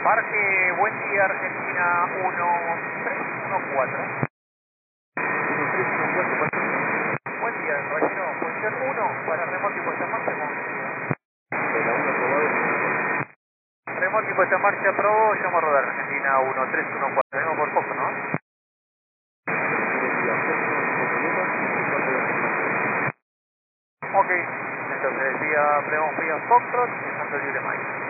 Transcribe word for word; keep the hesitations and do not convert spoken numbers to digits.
Marque, buen día, Argentina uno tres uno cuatro. uno tres uno cuatro, Buen día, caballero. Posición uno para remolque y puesta en marcha. ¿Cómo se llama? el uno aprobado. Remolque y puesta en marcha, aprobó. Llamo a rodar, Argentina uno tres uno cuatro. Tenemos por poco, ¿no? Ok. Entonces, vía Preón Fría Foxtrot, Santo Libre Mike.